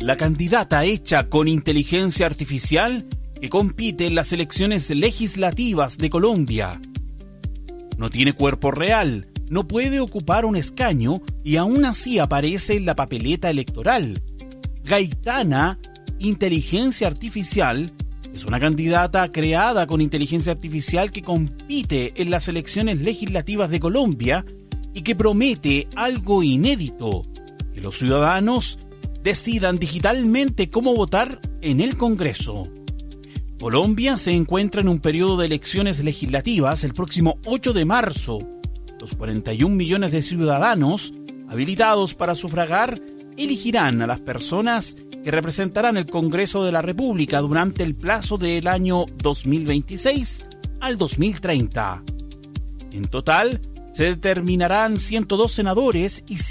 la candidata hecha con inteligencia artificial que compite en las elecciones legislativas de Colombia. No tiene cuerpo real, no puede ocupar un escaño y aún así aparece en la papeleta electoral. Gaitana, inteligencia artificial, es una candidata creada con inteligencia artificial que compite en las elecciones legislativas de Colombia y que promete algo inédito, que los ciudadanos decidan digitalmente cómo votar en el Congreso. Colombia se encuentra en un periodo de elecciones legislativas el próximo 8 de marzo. Los 41 millones de ciudadanos habilitados para sufragar elegirán a las personas que representarán el Congreso de la República durante el plazo del año 2026 al 2030. En total, se determinarán 102 senadores y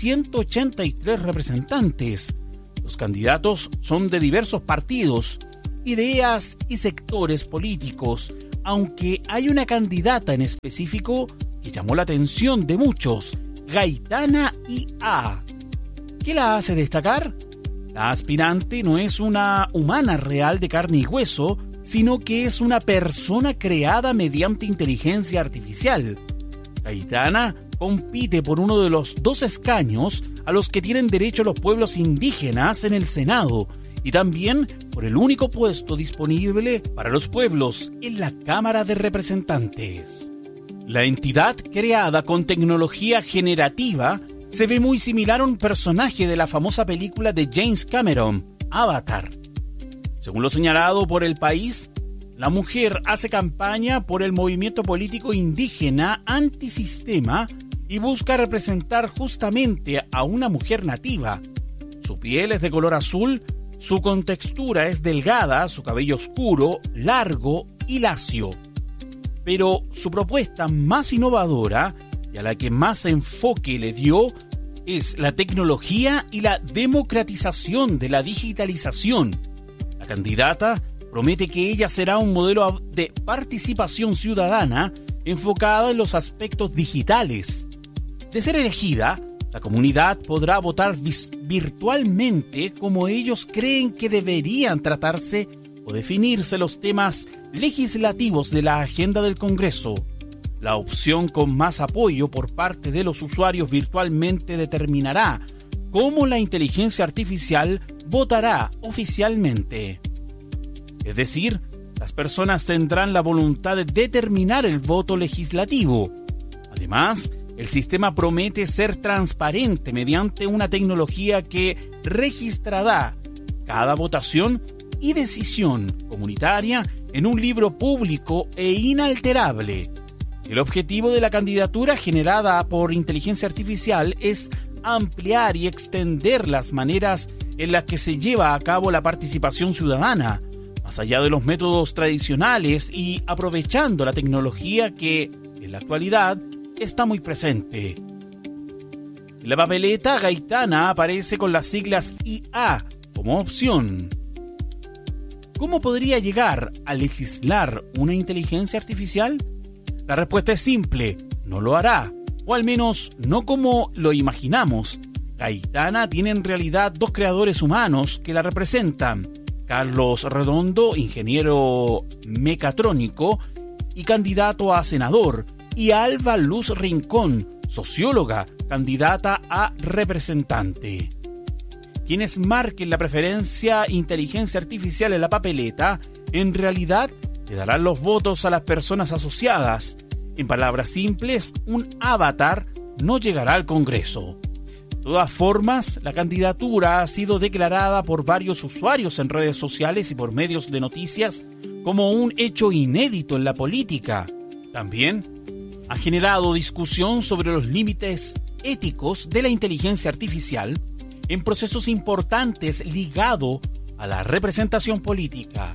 183 representantes. Los candidatos son de diversos partidos, ideas y sectores políticos, aunque hay una candidata en específico que llamó la atención de muchos, Gaitana IA. ¿Qué la hace destacar? La aspirante no es una humana real de carne y hueso, sino que es una persona creada mediante inteligencia artificial. Gaitana compite por uno de los 2 escaños a los que tienen derecho los pueblos indígenas en el Senado y también por el único puesto disponible para los pueblos en la Cámara de Representantes. La entidad, creada con tecnología generativa, se ve muy similar a un personaje de la famosa película de James Cameron, Avatar. Según lo señalado por El País, la mujer hace campaña por el movimiento político indígena antisistema y busca representar justamente a una mujer nativa. Su piel es de color azul, su contextura es delgada, su cabello oscuro, largo y lacio. Pero su propuesta más innovadora y a la que más enfoque le dio es la tecnología y la democratización de la digitalización. La candidata promete que ella será un modelo de participación ciudadana enfocada en los aspectos digitales. De ser elegida, la comunidad podrá votar virtualmente como ellos creen que deberían tratarse o definirse los temas legislativos de la agenda del Congreso. La opción con más apoyo por parte de los usuarios virtualmente determinará cómo la inteligencia artificial votará oficialmente. Es decir, las personas tendrán la voluntad de determinar el voto legislativo. Además, el sistema promete ser transparente mediante una tecnología que registrará cada votación y decisión comunitaria en un libro público e inalterable. El objetivo de la candidatura generada por inteligencia artificial es ampliar y extender las maneras en las que se lleva a cabo la participación ciudadana, más allá de los métodos tradicionales y aprovechando la tecnología que, en la actualidad, está muy presente. En la papeleta, Gaitana aparece con las siglas IA como opción. ¿Cómo podría llegar a legislar una inteligencia artificial? La respuesta es simple, no lo hará, o al menos no como lo imaginamos. Gaitana tiene en realidad 2 creadores humanos que la representan: Carlos Redondo, ingeniero mecatrónico y candidato a senador, y Alba Luz Rincón, socióloga, candidata a representante. Quienes marquen la preferencia inteligencia artificial en la papeleta, en realidad le darán los votos a las personas asociadas. En palabras simples, un avatar no llegará al Congreso. De todas formas, la candidatura ha sido declarada por varios usuarios en redes sociales y por medios de noticias como un hecho inédito en la política. También ha generado discusión sobre los límites éticos de la inteligencia artificial en procesos importantes ligados a la representación política.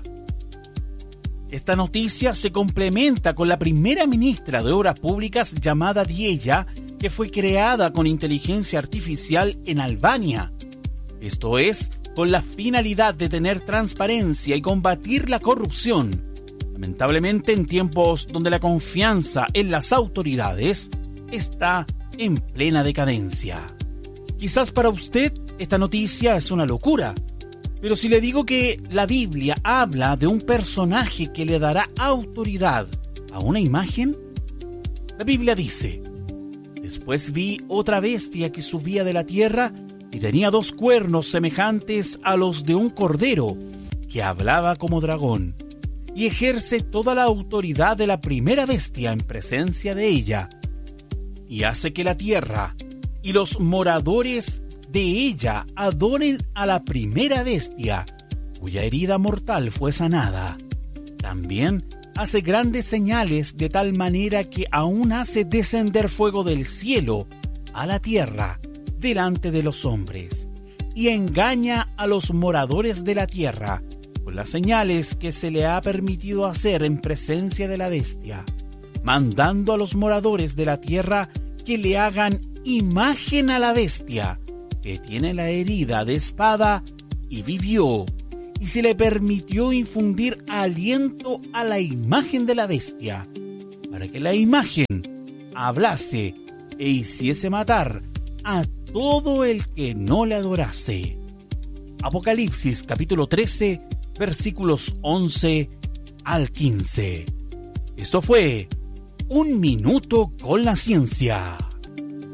Esta noticia se complementa con la primera ministra de Obras Públicas llamada Diella, que fue creada con inteligencia artificial en Albania. Esto es, con la finalidad de tener transparencia y combatir la corrupción. Lamentablemente, en tiempos donde la confianza en las autoridades está en plena decadencia. Quizás para usted esta noticia es una locura, Pero si le digo que la Biblia habla de un personaje que le dará autoridad a una imagen, la Biblia dice: después vi otra bestia que subía de la tierra y tenía 2 cuernos semejantes a los de un cordero, que hablaba como dragón, y ejerce toda la autoridad de la primera bestia en presencia de ella, y hace que la tierra y los moradores de ella adoren a la primera bestia, cuya herida mortal fue sanada. También hace grandes señales, de tal manera que aún hace descender fuego del cielo a la tierra delante de los hombres, y engaña a los moradores de la tierra con las señales que se le ha permitido hacer en presencia de la bestia, mandando a los moradores de la tierra que le hagan imagen a la bestia, que tiene la herida de espada y vivió, y se le permitió infundir aliento a la imagen de la bestia, para que la imagen hablase e hiciese matar a todo el que no le adorase. Apocalipsis capítulo 13, versículos 11 al 15. Esto fue Un Minuto con la Ciencia.